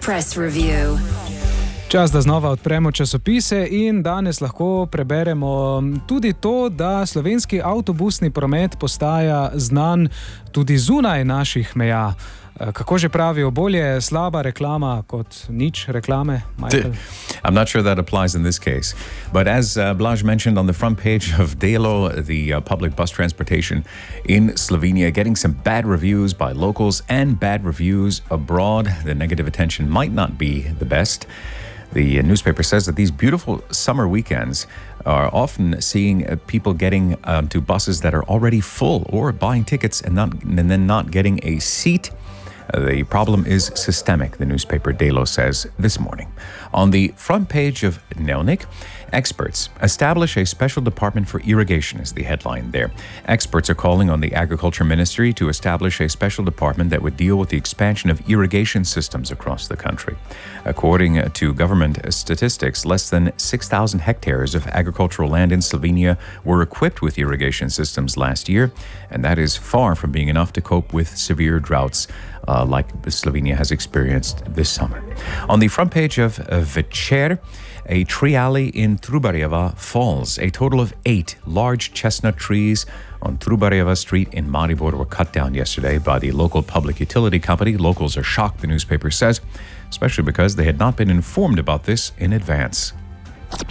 Press Review. Čas, da znova odpremo časopise in danes lahko preberemo tudi to, da slovenski avtobusni promet postaja znan tudi zunaj naših meja. Kako že pravijo, bolje slaba reklama kot nič reklame, Michael? I'm not sure that applies in this case. But as Blaž mentioned on the front page of Delo, the public bus transportation in Slovenia, getting some bad reviews by locals and bad reviews abroad. The negative attention might not be the best. The newspaper says that these beautiful summer weekends are often seeing people getting onto buses that are already full or buying tickets and then not getting a seat. The problem is systemic, the newspaper Delo says this morning. On the front page of Dnevnik, experts establish a special department for irrigation is the headline there. Experts are calling on the Agriculture Ministry to establish a special department that would deal with the expansion of irrigation systems across the country. According to government statistics, less than 6,000 hectares of agricultural land in Slovenia were equipped with irrigation systems last year, and that is far from being enough to cope with severe droughts like Slovenia has experienced this summer. On the front page of Večer, a tree alley in Trubarjeva falls. A total of 8 large chestnut trees on Trubarjeva Street in Maribor were cut down yesterday by the local public utility company. Locals are shocked, the newspaper says, especially because they had not been informed about this in advance.